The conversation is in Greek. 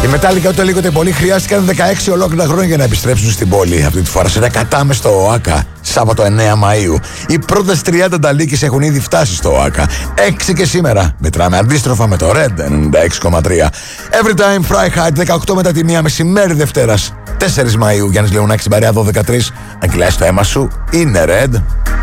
Οι Metallica ούτε λίγο ούτε πολύ χρειάστηκαν 16 ολόκληρα χρόνια για να επιστρέψουν στην πόλη. Αυτή τη φορά σε 10 μες στο ΟΑΚΑ, Σάββατο 9 Μαΐου. Οι πρώτες 30 ταλίκες έχουν ήδη φτάσει στο ΟΑΚΑ. 6 και σήμερα. Μετράμε αντίστροφα με το Red 96,3. Every time Fry High 18 μετά τη 1 μεσημέρι Δευτέρας 4 Μαΐου. Γιάννης Λεωνάκης στην παρέα 12-13. Αν κυλάει το αίμα σου, είναι Red.